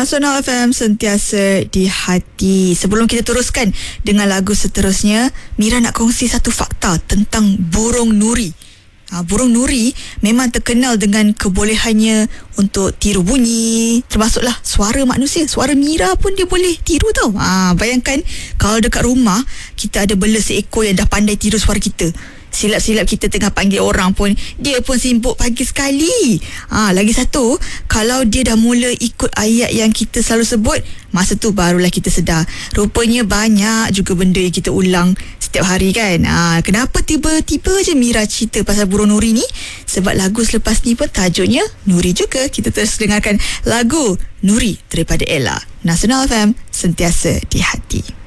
Nasional FM sentiasa di hati. Sebelum kita teruskan dengan lagu seterusnya, Mira nak kongsi satu fakta tentang burung nuri. Burung nuri memang terkenal dengan kebolehannya untuk tiru bunyi, termasuklah suara manusia. Suara Mira pun dia boleh tiru tau. Bayangkan kalau dekat rumah kita ada bela seekor yang dah pandai tiru suara kita. Silap-silap kita tengah panggil orang pun, dia pun sibuk pagi sekali. Lagi satu, kalau dia dah mula ikut ayat yang kita selalu sebut, masa tu barulah kita sedar, rupanya banyak juga benda yang kita ulang setiap hari kan. Kenapa tiba-tiba je Mira cerita pasal burung nuri ni? Sebab lagu selepas ni pun tajuknya Nuri juga. Kita terus dengarkan lagu Nuri daripada Ella. Nasional FM, sentiasa di hati.